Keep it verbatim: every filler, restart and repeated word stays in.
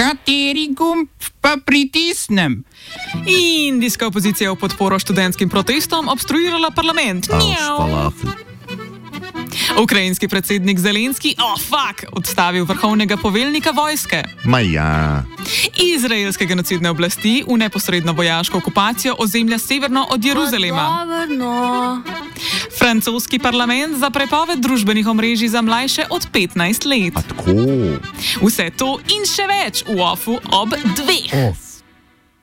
Kateri gumb pa pritisnem? Indijska opozicija v podporo študentskim protestom obstruirala parlament. Ukrajinski predsednik Zelenski, oh fuck, odstavil vrhovnega poveljnika vojske. Maja. Izraelske genocidne oblasti v neposredno vojaško okupacijo ozemlja severno od Jeruzalema. Francoski parlament za prepoved družbenih omrežij za mlajše od petnajst let. A tako? Vse to in še več v ofu ob dveh. Of.